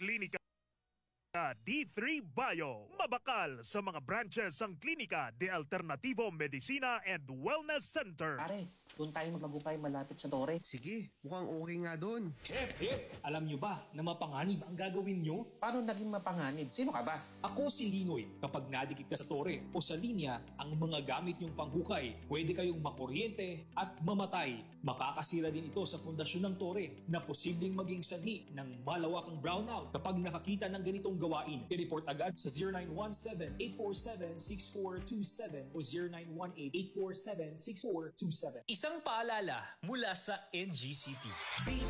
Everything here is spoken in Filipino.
Klinika D3 Bio. Mabakal sa mga branches ang Klinika de Alternativo Medicina and Wellness Center. Pare, doon tayo magmagupay malapit sa Tore. Sige, mukhang okay nga doon. Hep! Alam nyo ba na mapanganib ang gagawin nyo? Paano naging mapanganib? Sino ka ba? Ako si Linoy. Kapag nadikit ka sa tore o sa linya, ang mga gamit nyong panghukay, pwede kayong makuryente at mamatay. Makakasira din ito sa pundasyon ng tore na posibleng maging sanhi ng malawakang brownout. Kapag nakakita ng ganitong gawain, i-report agad sa 0917-847-6427 o 0918-847-6427. Isang paalala mula sa NGCP.